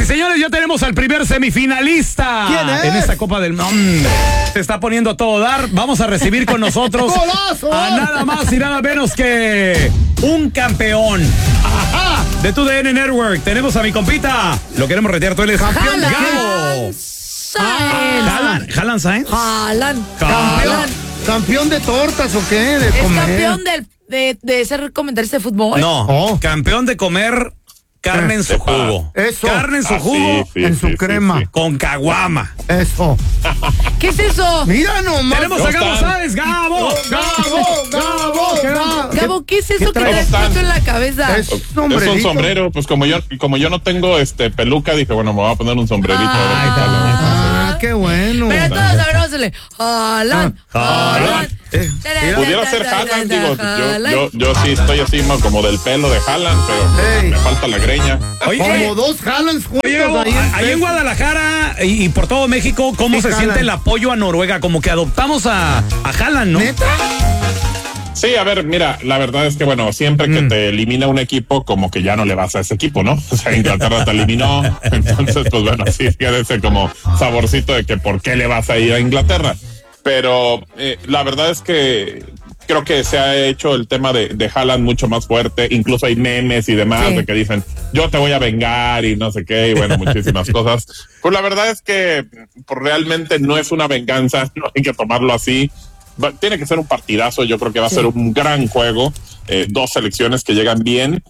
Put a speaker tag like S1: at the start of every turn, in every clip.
S1: señores, ya tenemos al primer semifinalista.
S2: ¿Quién es?
S1: En esta Copa del Mundo. Se está poniendo a todo dar. Vamos a recibir con nosotros a nada más y nada menos que un campeón. Ajá. De TUDN Network. Tenemos a mi compita. Lo queremos retear. Tú eres campeón. Gabo. ¿Haaland Sainz?
S2: ¿Campeón de tortas o qué? ¿De comer?
S3: Campeón de ser comentarista de fútbol.
S1: No, campeón de comer carne en su jugo.
S2: Eso.
S1: Carne en su jugo.
S2: En su crema.
S1: Con caguama.
S2: Eso.
S3: ¿Qué es eso?
S2: Mira nomás.
S1: Tenemos a Gabo Sáenz. Gabo.
S3: Gabo, ¿qué es eso que traes puesto en la cabeza?
S2: Es
S4: Es un sombrero, pues como yo no tengo peluca, dije, bueno, me voy a poner un sombrerito.
S2: Qué bueno.
S3: Pero todos sabemos el Haaland.
S4: Pudiera ser Haaland, digo, yo sí estoy así como del pelo de Haaland, pero me falta la greña.
S1: Oye,
S2: como dos Haalands juntos
S1: ahí en Guadalajara y por todo México, ¿cómo se siente el apoyo a Noruega? Como que adoptamos a Haaland, ¿no?
S2: ¿Neta?
S4: Sí, a ver, mira, la verdad es que, bueno, siempre que te elimina un equipo, como que ya no le vas a ese equipo, ¿no? O sea, Inglaterra te eliminó, entonces, pues bueno, sí, queda ese como saborcito de que por qué le vas a ir a Inglaterra. Pero la verdad es que creo que se ha hecho el tema de Haaland mucho más fuerte, incluso hay memes y demás de que dicen, yo te voy a vengar y no sé qué, y bueno, muchísimas cosas. Pues la verdad es que pues, realmente no es una venganza, no hay que tomarlo así. Tiene que ser un partidazo, yo creo que va a ser un gran juego, dos selecciones que llegan bien,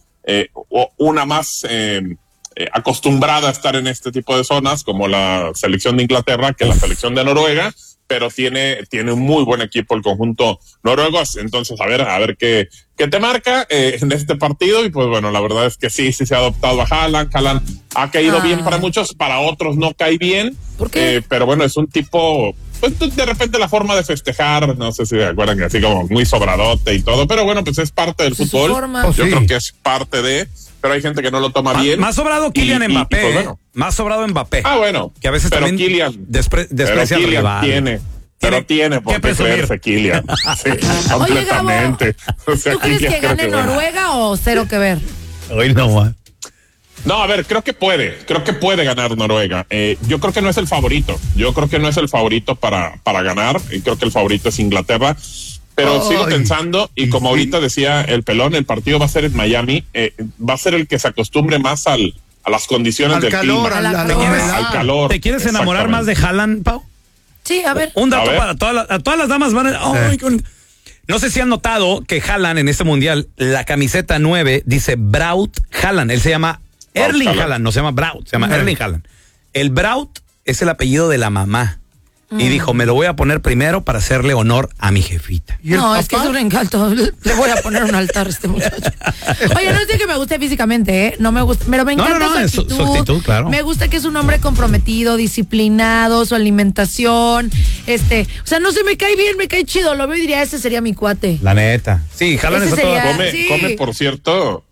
S4: una más acostumbrada a estar en este tipo de zonas, como la selección de Inglaterra, que la selección de Noruega, pero tiene un muy buen equipo el conjunto noruego, entonces a ver qué te marca en este partido, y pues bueno, la verdad es que sí se ha adoptado a Haaland ha caído bien para muchos, para otros no cae bien.
S3: ¿Por qué?
S4: Pero bueno, es un tipo, pues de repente la forma de festejar, no sé si se acuerdan que así como muy sobradote y todo, pero bueno, pues es parte del fútbol, yo creo que es parte de, pero hay gente que no lo toma bien.
S1: Más sobrado Kylian Mbappé,
S4: pues bueno.
S1: Más sobrado Mbappé.
S4: Bueno.
S1: Que a veces
S4: pero
S1: también
S4: Kylian,
S1: desprecia al rival.
S4: Pero tiene por qué creerse Kylian. Sí, completamente.
S3: Oye, Gabo, ¿tú crees que gane Noruega o cero que ver?
S1: Hoy no,
S4: No, a ver, creo que puede ganar Noruega. Yo creo que no es el favorito. Yo creo que no es el favorito para ganar. Y creo que el favorito es Inglaterra. Pero sigo pensando, y como ahorita decía el pelón, el partido va a ser en Miami. Va a ser el que se acostumbre más a las condiciones del
S2: calor,
S4: clima.
S2: al
S4: calor.
S1: ¿Te quieres enamorar más de Haaland, Pau?
S3: Sí, a ver.
S1: Un dato para todas las damas. No sé si han notado que Haaland en este mundial, la camiseta 9 dice Braut Haaland. Él se llama Erling Haaland, no se llama Braut, se llama Erling Haaland. El Braut es el apellido de la mamá. Y dijo, me lo voy a poner primero para hacerle honor a mi jefita.
S3: No, es que es un encanto. Le voy a poner un altar a este muchacho. Oye, no es que me guste físicamente, ¿eh? No me gusta, pero me encanta su actitud,
S1: claro.
S3: Me gusta que es un hombre comprometido, disciplinado, su alimentación, o sea, no sé, me cae bien, me cae chido. Lo veo y diría, ese sería mi cuate.
S1: La neta. Sí, Haaland es todo.
S4: Come, por cierto,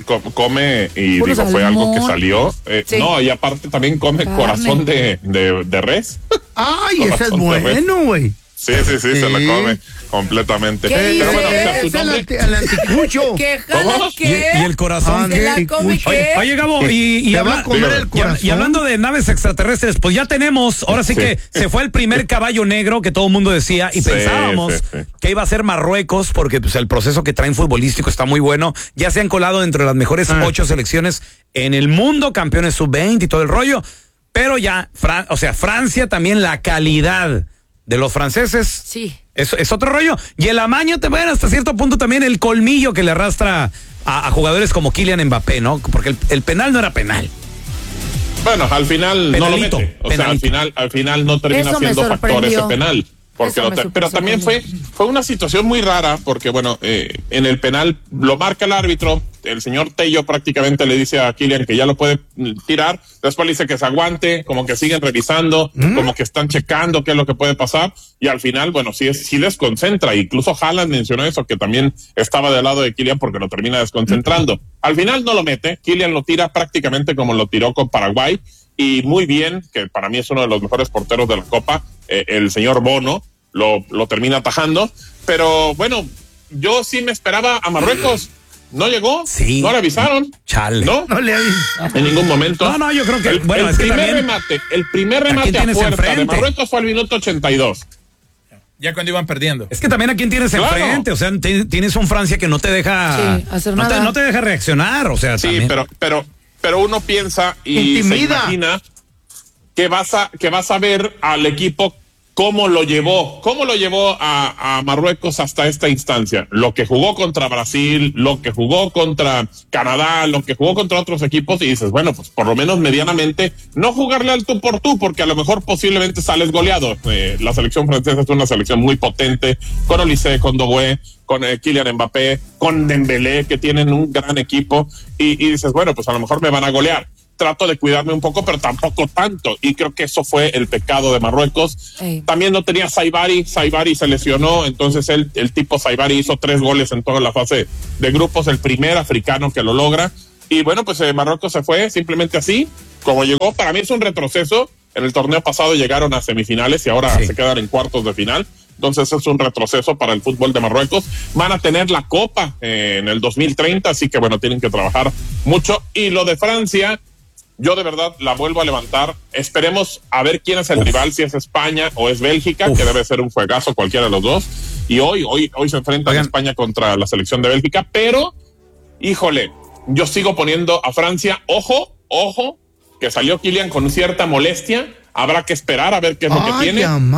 S4: come, y
S3: puro
S4: digo, fue algo que
S3: salmón.
S4: salió. No, y aparte también come
S3: Carne.
S4: corazón de res.
S2: Ay, ese es bueno, güey.
S4: Sí, se lo come completamente.
S3: ¿Qué
S4: Pero bueno,
S3: dice?
S4: o sea, su
S2: Es el
S4: nombre.
S2: anticucho.
S3: ¿Qué Haaland qué?
S1: ¿Y el corazón?
S3: ¿Se la come qué?
S1: Oye, Gabo, y
S2: Te va a comer el corazón.
S1: y hablando de naves extraterrestres, pues ya tenemos, ahora sí que se fue el primer caballo negro que todo el mundo decía y pensábamos que iba a ser Marruecos porque pues el proceso que traen futbolístico está muy bueno. Ya se han colado dentro de las mejores 8 selecciones en el mundo, campeones sub-20 y todo el rollo, pero ya, Francia también, la calidad de los franceses.
S3: Sí.
S1: Es otro rollo. Y el amaño te ven hasta cierto punto también el colmillo que le arrastra a jugadores como Kylian Mbappé, ¿no? Porque el penal no era penal.
S4: Bueno, al final
S1: Penalito,
S4: no lo mete. O sea, al final no termina
S3: Eso me
S4: siendo factor ese
S3: sorprendió.
S4: penal. Porque pero también fue una situación muy rara, porque bueno, en el penal lo marca el árbitro, el señor Tello prácticamente le dice a Kylian que ya lo puede tirar, después le dice que se aguante, como que siguen revisando, como que están checando qué es lo que puede pasar, y al final, bueno, sí desconcentra, incluso Haaland mencionó eso, que también estaba del lado de Kylian porque lo termina desconcentrando. Al final no lo mete, Kylian lo tira prácticamente como lo tiró con Paraguay, y muy bien, que para mí es uno de los mejores porteros de la Copa, el señor Bono lo termina atajando, pero bueno, yo sí me esperaba a Marruecos. No llegó,
S1: Sí.
S4: no le avisaron.
S1: Chale.
S4: No,
S2: No le avisaron.
S4: en ningún momento.
S1: No, yo creo que,
S4: el primer remate a
S1: tienes
S4: puerta de
S1: enfrente?
S4: Marruecos fue al minuto 82.
S5: Ya cuando iban perdiendo.
S1: Es que también a quién tienes
S4: Claro.
S1: enfrente, o sea, tienes un Francia que no te deja
S3: Sí, hacer
S1: no
S3: nada.
S1: no te deja reaccionar, o sea,
S4: Sí,
S1: también.
S4: pero uno piensa y se
S2: Intimida.
S4: imagina que vas a ver al equipo cómo lo llevó a Marruecos hasta esta instancia. Lo que jugó contra Brasil, lo que jugó contra Canadá, lo que jugó contra otros equipos, y dices, bueno, pues por lo menos medianamente no jugarle al tú por tú, porque a lo mejor posiblemente sales goleado. La selección francesa es una selección muy potente, con Olise, con Doué, con Kylian Mbappé, con Dembélé, que tienen un gran equipo, y dices, bueno, pues a lo mejor me van a golear. Trato de cuidarme un poco, pero tampoco tanto. Y creo que eso fue el pecado de Marruecos.
S3: Ey.
S4: También no tenía Saibari se lesionó, entonces el tipo Saibari hizo 3 goles en toda la fase de grupos, el primer africano que lo logra. Y bueno, pues Marruecos se fue simplemente así, como llegó. Para mí es un retroceso. En el torneo pasado llegaron a semifinales y ahora se quedan en cuartos de final. Entonces es un retroceso para el fútbol de Marruecos. Van a tener la Copa en el 2030, así que bueno, tienen que trabajar mucho. Y lo de Francia, yo de verdad la vuelvo a levantar. Esperemos a ver quién es el rival, si es España o es Bélgica, que debe ser un juegazo cualquiera de los dos. Y hoy se enfrenta España contra la selección de Bélgica, pero, híjole, yo sigo poniendo a Francia. Ojo, que salió Kylian con cierta molestia. Habrá que esperar a ver qué es lo que tiene.